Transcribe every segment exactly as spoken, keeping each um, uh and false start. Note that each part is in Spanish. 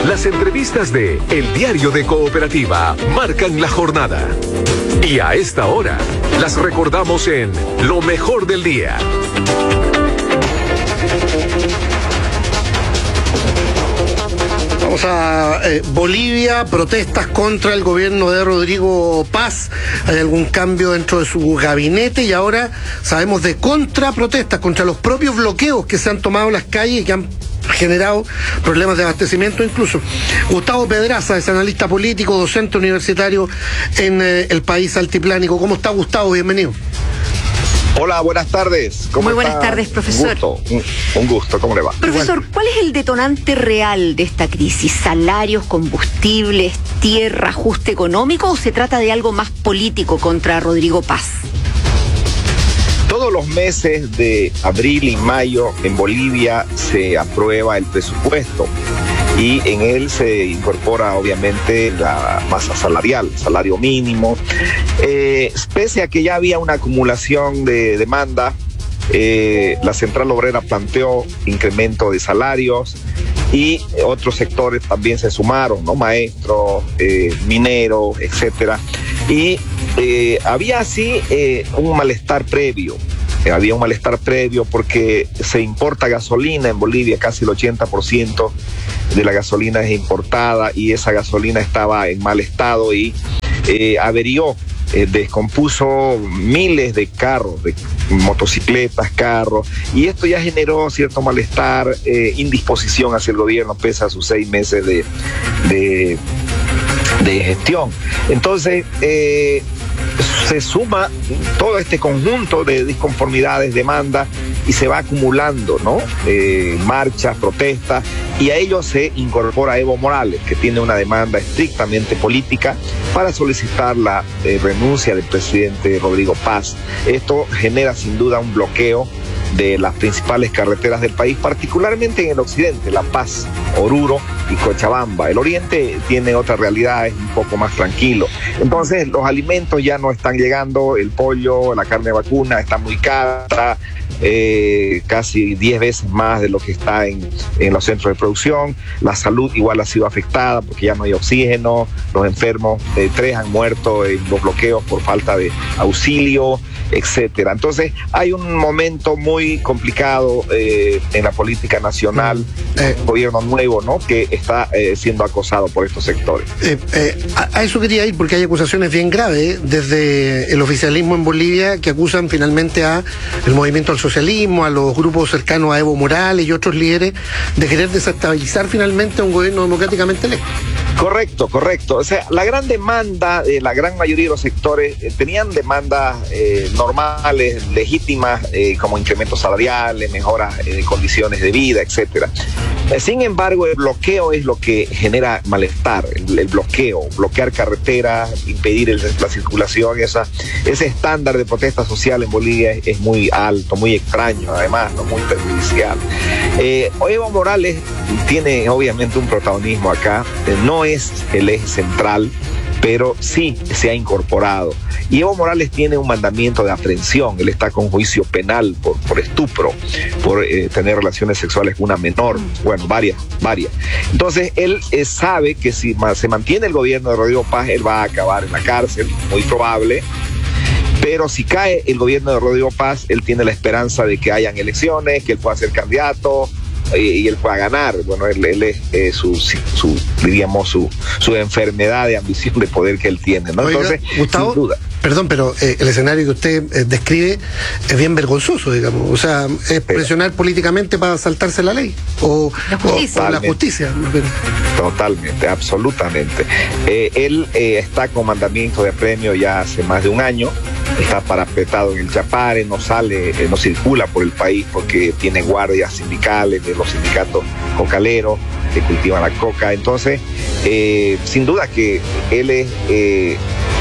Las entrevistas de El Diario de Cooperativa marcan la jornada. Y a esta hora, las recordamos en Lo Mejor del Día. Vamos a eh, Bolivia, protestas contra el gobierno de Rodrigo Paz. Hay algún cambio dentro de su gabinete y ahora sabemos de contraprotestas contra los propios bloqueos que se han tomado en las calles y que han generado problemas de abastecimiento incluso. Gustavo Pedraza es analista político, docente universitario en eh, el país altiplánico. ¿Cómo está, Gustavo? Bienvenido. Hola, buenas tardes. ¿Cómo Muy buenas está? tardes, profesor. Un gusto, un, un gusto, ¿cómo le va? Profesor, ¿cuál es el detonante real de esta crisis? ¿Salarios, combustibles, tierra, ajuste económico o se trata de algo más político contra Rodrigo Paz? Todos los meses de abril y mayo en Bolivia se aprueba el presupuesto y en él se incorpora obviamente la masa salarial, salario mínimo. Eh, pese a que ya había una acumulación de demanda, eh, la Central Obrera planteó incremento de salarios y otros sectores también se sumaron, ¿no? Maestros, eh, mineros, etcétera. Y eh, había así eh, un malestar previo. Había un malestar previo porque se importa gasolina en Bolivia, casi el ochenta por ciento de la gasolina es importada y esa gasolina estaba en mal estado y eh, averió, eh, descompuso miles de carros, de motocicletas, carros, y esto ya generó cierto malestar, eh, indisposición hacia el gobierno pese a sus seis meses de, de, de gestión. Entonces, eh, se suma todo este conjunto de disconformidades, demandas, y se va acumulando, ¿no? Eh, marchas, protestas, y a ello se incorpora Evo Morales, que tiene una demanda estrictamente política para solicitar la eh, renuncia del presidente Rodrigo Paz. Esto genera sin duda un bloqueo de las principales carreteras del país, particularmente en el occidente, La Paz, Oruro y Cochabamba. El oriente tiene otra realidad, es un poco más tranquilo. Entonces los alimentos ya no están llegando, el pollo, la carne vacuna está muy cara, eh, casi diez veces más de lo que está en, en los centros de producción. La salud igual ha sido afectada porque ya no hay oxígeno, los enfermos, eh, tres han muerto en los bloqueos por falta de auxilio, etcétera. Entonces hay un momento muy complicado eh, en la política nacional, eh, un gobierno nuevo, ¿no?, que está eh, siendo acosado por estos sectores. Eh, eh, a, a eso quería ir porque hay acusaciones bien graves desde el oficialismo en Bolivia que acusan finalmente a el movimiento al socialismo, a los grupos cercanos a Evo Morales y otros líderes de querer desestabilizar finalmente un gobierno democráticamente electo. Correcto, correcto. O sea, la gran demanda de la gran mayoría de los sectores eh, tenían demandas eh, normales, legítimas, eh, como incrementos salariales, mejoras eh, de condiciones de vida, etcétera. Eh, sin embargo, el bloqueo es lo que genera malestar, el, el bloqueo, bloquear carreteras, impedir el, la circulación, esa, ese estándar de protesta social en Bolivia es, es muy alto, muy extraño, además, ¿no?, muy perjudicial. Eh, Evo Morales tiene obviamente un protagonismo acá, eh, no es el eje central, pero sí se ha incorporado. Y Evo Morales tiene un mandamiento de aprehensión, él está con juicio penal por, por estupro, por eh, tener relaciones sexuales con una menor, bueno, varias, varias. Entonces él eh, sabe que si se mantiene el gobierno de Rodrigo Paz, él va a acabar en la cárcel, muy probable. Pero si cae el gobierno de Rodrigo Paz, él tiene la esperanza de que hayan elecciones, que él pueda ser candidato y, y él pueda ganar. Bueno, él, él es eh, su, su, diríamos, su, su enfermedad de ambición de poder que él tiene, ¿no? Oiga, entonces, Gustavo, sin duda. Perdón, pero eh, el escenario que usted eh, describe es bien vergonzoso, digamos. O sea, es presionar políticamente para saltarse la ley o la justicia. O, o la justicia. Pero... Totalmente, absolutamente. Eh, él eh, está con mandamiento de apremio ya hace más de un año. Está parapetado en el Chapare, no sale, eh, no circula por el país porque tiene guardias sindicales de los sindicatos cocaleros que cultivan la coca. Entonces, eh, sin duda que él es, eh,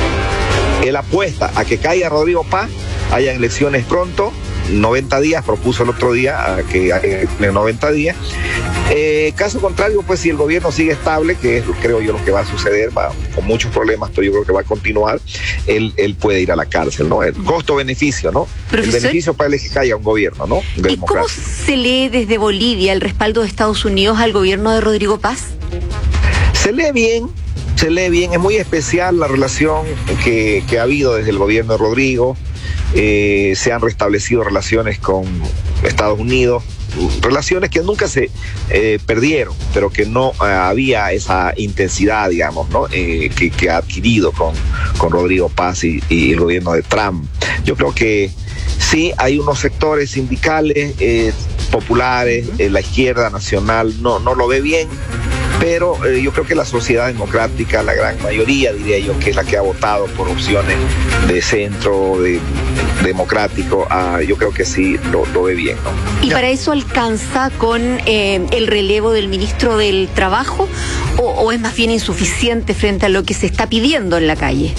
él apuesta a que caiga Rodrigo Paz, haya elecciones pronto, noventa días, propuso el otro día a que en noventa días. Eh, caso contrario, pues si el gobierno sigue estable, que es creo yo lo que va a suceder, va con muchos problemas, pero yo creo que va a continuar, él, él puede ir a la cárcel, ¿no? El costo-beneficio, ¿no? Profesor, el beneficio para él es que caiga un gobierno, ¿no? ¿Y cómo se lee desde Bolivia el respaldo de Estados Unidos al gobierno de Rodrigo Paz? Se lee bien, se lee bien, es muy especial la relación que, que ha habido desde el gobierno de Rodrigo. Eh, se han restablecido relaciones con Estados Unidos, relaciones que nunca se eh, perdieron, pero que no eh, había esa intensidad, digamos, ¿no? Eh, que, que ha adquirido con, con Rodrigo Paz y, y el gobierno de Trump. Yo creo que sí, hay unos sectores sindicales, eh, populares, eh, la izquierda nacional no, no lo ve bien, pero eh, yo creo que la sociedad democrática, la gran mayoría, diría yo, que es la que ha votado por opciones de centro, de democrático, ah, yo creo que sí lo, lo ve bien, ¿no? ¿Y para eso alcanza con eh, el relevo del ministro del Trabajo o, o es más bien insuficiente frente a lo que se está pidiendo en la calle?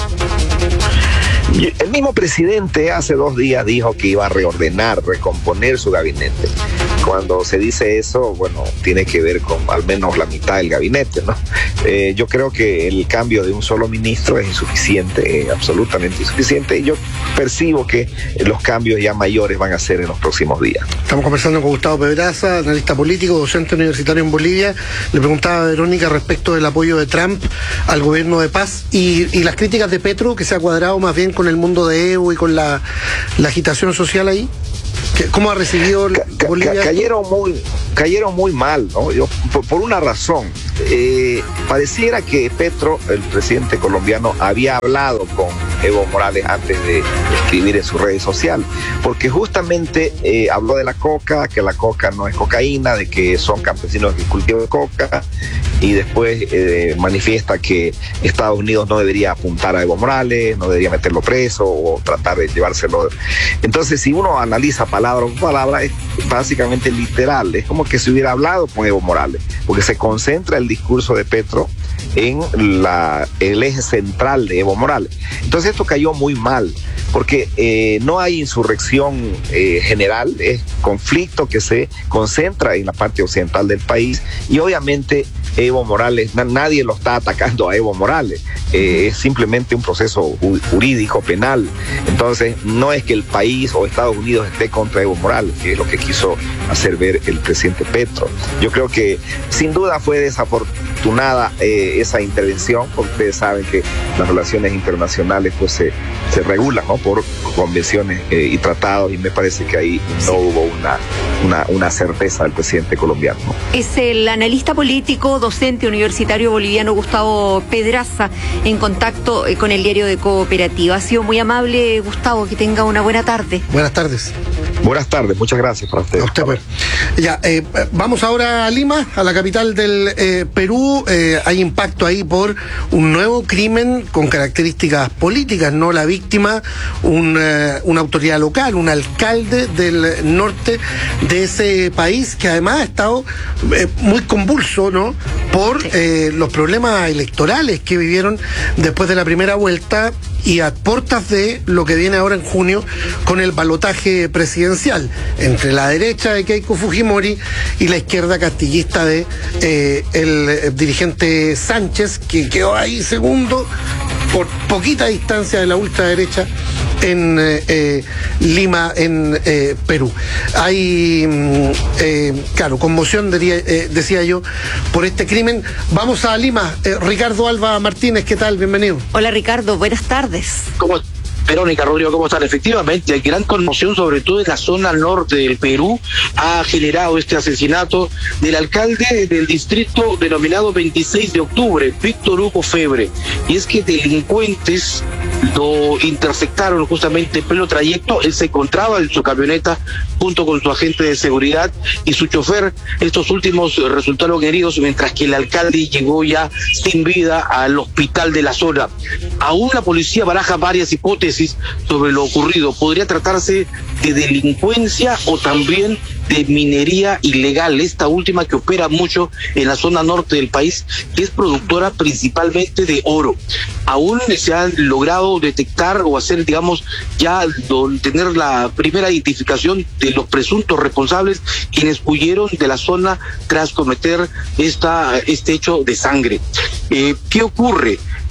El mismo presidente hace dos días dijo que iba a reordenar, recomponer su gabinete. Cuando se dice eso, bueno, tiene que ver con al menos la mitad del gabinete, ¿no? Eh, yo creo que el cambio de un solo ministro es insuficiente, eh, absolutamente insuficiente, y yo percibo que los cambios ya mayores van a ser en los próximos días. Estamos conversando con Gustavo Pedraza, analista político, docente universitario en Bolivia. Le preguntaba a Verónica respecto del apoyo de Trump al gobierno de Paz y, y las críticas de Petro, que se ha cuadrado más bien con el mundo de Evo y con la, la agitación social ahí. ¿Cómo ha recibido Ca Bolivia? Cayeron muy, cayeron muy mal, ¿no? Yo, por, por una razón. Eh, pareciera que Petro, el presidente colombiano, había hablado con Evo Morales antes de escribir en sus redes sociales, porque justamente eh, habló de la coca, que la coca no es cocaína, de que son campesinos que cultivan coca, y después eh, manifiesta que Estados Unidos no debería apuntar a Evo Morales, no debería meterlo preso o tratar de llevárselo. Entonces, si uno analiza palabra por palabra, es básicamente literal, es como que se hubiera hablado con Evo Morales, porque se concentra el discurso de Petro en la, el eje central de Evo Morales. Entonces esto cayó muy mal, porque eh, no hay insurrección eh, general, es conflicto que se concentra en la parte occidental del país, y obviamente Evo Morales, na, nadie lo está atacando a Evo Morales, eh, es simplemente un proceso ju jurídico, penal. Entonces no es que el país o Estados Unidos esté contra Evo Morales, que es lo que quiso hacer ver el presidente Petro. Yo creo que sin duda fue desafortunada eh, esa intervención, porque ustedes saben que las relaciones internacionales pues se, se regulan, ¿no?, por convenciones eh, y tratados, y me parece que ahí no hubo una, una, una certeza del presidente colombiano, ¿no? Es el analista político, docente universitario boliviano Gustavo Pedraza, en contacto con el diario de Cooperativa. Ha sido muy amable, Gustavo, que tenga una buena tarde. Buenas tardes. Buenas tardes, muchas gracias para usted. A usted, pues. Ya, eh, vamos ahora a Lima, a la capital del eh, Perú. Eh, hay impacto ahí por un nuevo crimen con características políticas, ¿no? La víctima, un, eh, una autoridad local, un alcalde del norte de ese país, que además ha estado eh, muy convulso, ¿no?, por eh, los problemas electorales que vivieron después de la primera vuelta y a puertas de lo que viene ahora en junio con el balotaje presidencial entre la derecha de Keiko Fujimori y la izquierda castillista de eh, el dirigente Sánchez, que quedó ahí segundo por poquita distancia de la ultraderecha en eh, Lima, en eh, Perú. Hay, eh, claro, conmoción, diría, eh, decía yo, por este crimen. Vamos a Lima. Eh, Ricardo Alba Martínez, ¿qué tal? Bienvenido. Hola, Ricardo, buenas tardes. ¿Cómo Verónica, Rodrigo, ¿cómo están? Efectivamente, hay gran conmoción, sobre todo en la zona norte del Perú, ha generado este asesinato del alcalde del distrito denominado veintiséis de octubre, Víctor Hugo Febre. Y es que delincuentes lo interceptaron justamente en pleno trayecto. Él se encontraba en su camioneta junto con su agente de seguridad y su chofer. Estos últimos resultaron heridos, mientras que el alcalde llegó ya sin vida al hospital de la zona. Aún la policía baraja varias hipótesis sobre lo ocurrido. Podría tratarse de delincuencia o también de minería ilegal, esta última que opera mucho en la zona norte del país, que es productora principalmente de oro. Aún se han logrado detectar o hacer, digamos, ya tener la primera identificación de los presuntos responsables, quienes huyeron de la zona tras cometer esta, este hecho de sangre. Eh, ¿Qué ocurre?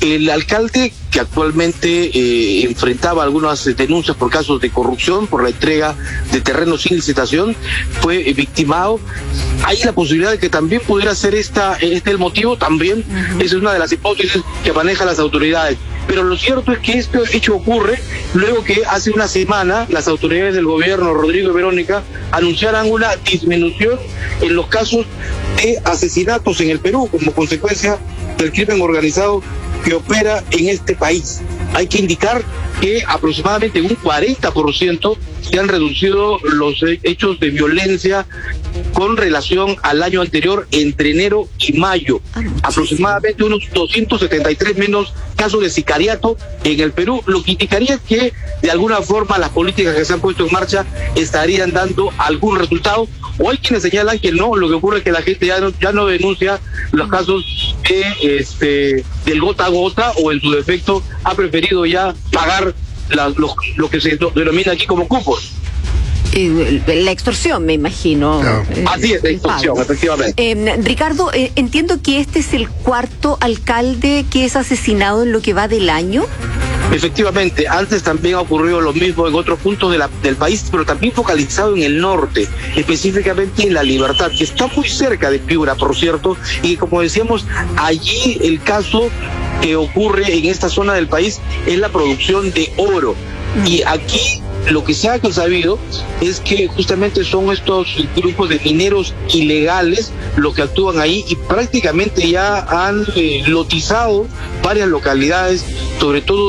El alcalde, que actualmente eh, enfrentaba algunas denuncias por casos de corrupción, por la entrega de terrenos sin licitación, fue eh, victimado. Hay la posibilidad de que también pudiera ser esta, este el motivo, también, uh-huh. Esa es una de las hipótesis que manejan las autoridades. Pero lo cierto es que este hecho ocurre luego que hace una semana las autoridades del gobierno, Rodrigo y Verónica, anunciaran una disminución en los casos de asesinatos en el Perú como consecuencia del crimen organizado que opera en este país. Hay que indicar que aproximadamente un cuarenta por ciento se han reducido los hechos de violencia con relación al año anterior entre enero y mayo. Ah, aproximadamente unos doscientos setenta y tres menos casos de sicariato en el Perú, lo que indicaría que de alguna forma las políticas que se han puesto en marcha estarían dando algún resultado. O hay quienes señalan que no, lo que ocurre es que la gente ya no, ya no denuncia los casos de, este, del gota a gota, o en su defecto ha preferido ya pagar la, lo, lo que se denomina aquí como cupos. La extorsión, me imagino. No. Así es, la extorsión, efectivamente. Eh, Ricardo, eh, entiendo que este es el cuarto alcalde que es asesinado en lo que va del año. Efectivamente, antes también ha ocurrido lo mismo en otros puntos de la, del país, pero también focalizado en el norte, específicamente en La Libertad, que está muy cerca de Piura, por cierto, y como decíamos, allí el caso que ocurre en esta zona del país es la producción de oro. Y aquí lo que se ha sabido es que justamente son estos grupos de mineros ilegales los que actúan ahí, y prácticamente ya han eh, lotizado varias localidades, sobre todo